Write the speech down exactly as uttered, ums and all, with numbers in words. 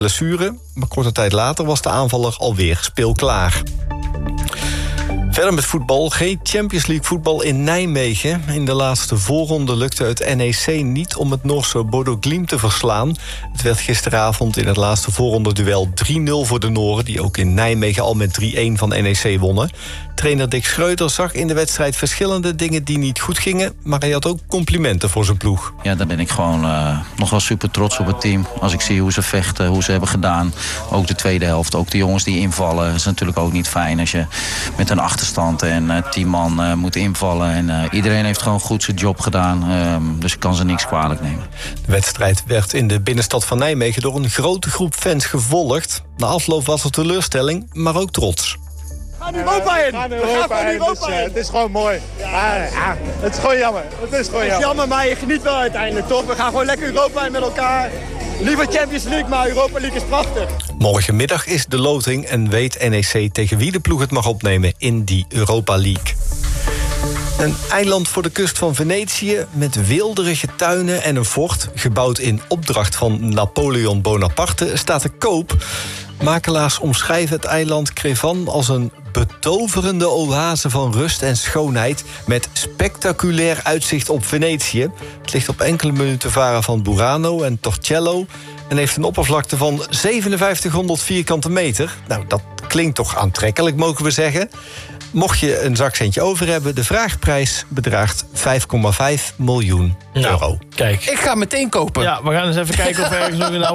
blessure, maar korte tijd later was de aanvaller alweer speelklaar. Verder met voetbal, geen Champions League voetbal in Nijmegen. In de laatste voorronde lukte het N E C niet om het Noorse Bodo Glimt te verslaan. Het werd gisteravond in het laatste voorronde-duel drie nul voor de Noren, die ook in Nijmegen al met drie een van N E C wonnen. Trainer Dick Schreuder zag in de wedstrijd verschillende dingen die niet goed gingen, maar hij had ook complimenten voor zijn ploeg. Ja, daar ben ik gewoon uh, nog wel super trots op het team. Als ik zie hoe ze vechten, hoe ze hebben gedaan. Ook de tweede helft, ook de jongens die invallen. Het is natuurlijk ook niet fijn als je met een achterstand en uh, tien man uh, moet invallen. En uh, iedereen heeft gewoon goed zijn job gedaan. Uh, dus ik kan ze niks kwalijk nemen. De wedstrijd werd in de binnenstad van Nijmegen door een grote groep fans gevolgd. Na afloop was er teleurstelling, maar ook trots. We gaan Europa in! We gaan Europa in, dus, uh, het is gewoon mooi. Ja, ja, het is gewoon jammer. Het is gewoon jammer. Het is jammer, maar je geniet wel uiteindelijk, toch? We gaan gewoon lekker Europa in met elkaar. Liever Champions League, maar Europa League is prachtig. Morgenmiddag is de loting en weet N E C tegen wie de ploeg het mag opnemen in die Europa League. Een eiland voor de kust van Venetië met weelderige tuinen en een fort, gebouwd in opdracht van Napoleon Bonaparte, staat te koop. Makelaars omschrijven het eiland Crevan als een betoverende oase van rust en schoonheid met spectaculair uitzicht op Venetië. Het ligt op enkele minuten varen van Burano en Torcello en heeft een oppervlakte van zevenenvijftighonderd vierkante meter. Nou, dat klinkt toch aantrekkelijk, mogen we zeggen. Mocht je een zakcentje over hebben, de vraagprijs bedraagt vijf komma vijf miljoen euro. Nou, kijk. Ik ga meteen kopen. Ja, we gaan eens even kijken of ergens nog een